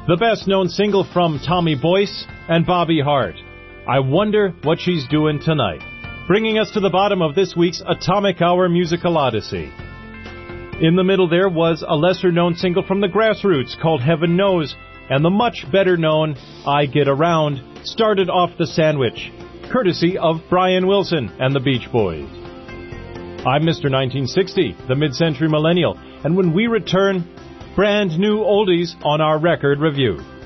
The best-known single from Tommy Boyce and Bobby Hart, I Wonder What She's Doing Tonight, bringing us to the bottom of this week's Atomic Hour Musical Odyssey. In the middle there was a lesser-known single from the Grassroots called Heaven Knows, and the much better-known I Get Around started off the sandwich, courtesy of Brian Wilson and the Beach Boys. I'm Mr. 1960, the mid-century millennial, and when we return, brand new oldies on our record review.